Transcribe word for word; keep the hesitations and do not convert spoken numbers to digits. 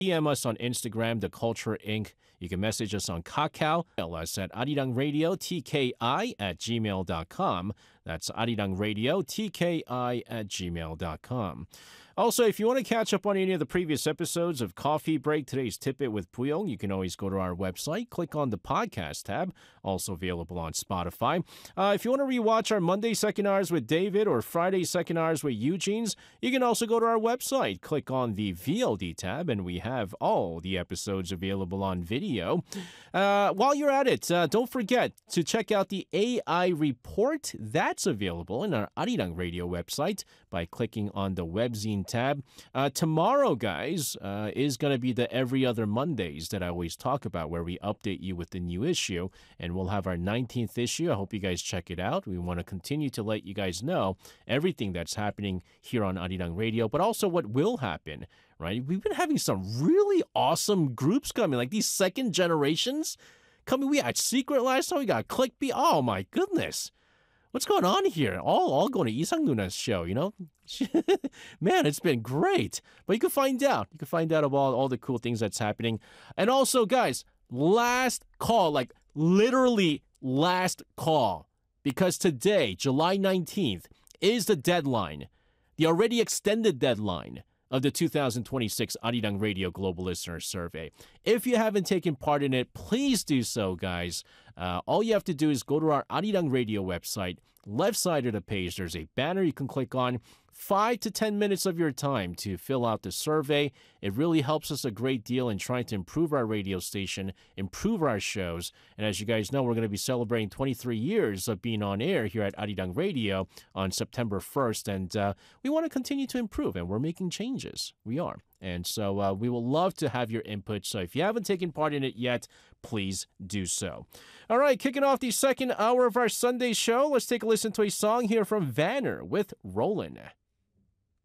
D M us on Instagram, The Culture Incorporated. You can message us on Kakao. Email us at Arirang Radio, T K I at gmail dot com. That's Arirang Radio, T K I at gmail dot com. Also, if you want to catch up on any of the previous episodes of Coffee Break, Today's Tidbit with Puyong, you can always go to our website, click on the podcast tab, also available on Spotify. Uh, if you want to rewatch our Monday Second Hours with David or Friday Second Hours with Eugene's, you can also go to our website, click on the V O D tab, and we have all the episodes available on video. Uh, while you're at it, uh, don't forget to check out the A I report. That's available in our Arirang Radio website by clicking on the webzine tab. Uh, tomorrow, guys, uh, is going to be the every other Mondays that I always talk about, where we update you with the new issue, and we'll have our nineteenth issue. I hope you guys check it out. We want to continue to let you guys know everything that's happening here on Arirang Radio, but also what will happen, right? We've been having some really awesome groups coming, like these second generations coming. We had Secret last time. We got Clickbee. Oh, my goodness. What's going on here? All all going to Isang Nuna's show, you know? Man, it's been great. But you can find out. You can find out about all the cool things that's happening. And also, guys, last call, like literally last call. Because today, July nineteenth, is the deadline, the already extended deadline of the two thousand twenty-six Arirang Radio Global Listener Survey. If you haven't taken part in it, please do so, guys. Uh, all you have to do is go to our Arirang Radio website. Left side of the page, there's a banner you can click on. Five to ten minutes of your time to fill out the survey. It really helps us a great deal in trying to improve our radio station, improve our shows. And as you guys know, we're going to be celebrating twenty-three years of being on air here at Arirang Radio on September first. And uh, we want to continue to improve, and we're making changes. We are. And so uh, we will love to have your input. So if you haven't taken part in it yet, please do so. All right, kicking off the second hour of our Sunday show, let's take a listen to a song here from Vanner with Rollin'.